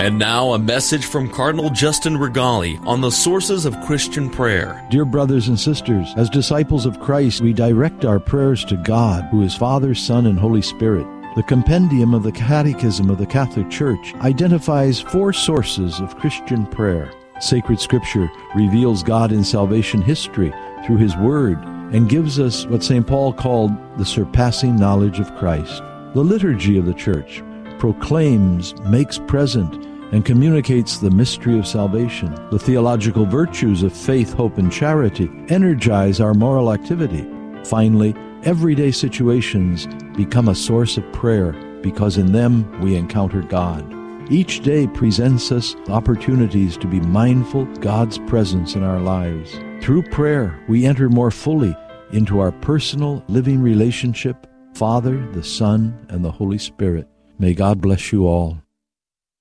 And now a message from Cardinal Justin Regali on the sources of Christian prayer. Dear brothers and sisters, as disciples of Christ, we direct our prayers to God, who is Father, Son, and Holy Spirit. The compendium of the Catechism of the Catholic Church identifies 4 sources of Christian prayer. Sacred Scripture reveals God in salvation history through His Word and gives us what St. Paul called the surpassing knowledge of Christ. The liturgy of the Church proclaims, makes present, and communicates the mystery of salvation. The theological virtues of faith, hope, and charity energize our moral activity. Finally, everyday situations become a source of prayer because in them we encounter God. Each day presents us opportunities to be mindful of God's presence in our lives. Through prayer, we enter more fully into our personal living relationship, Father, the Son, and the Holy Spirit. May God bless you all.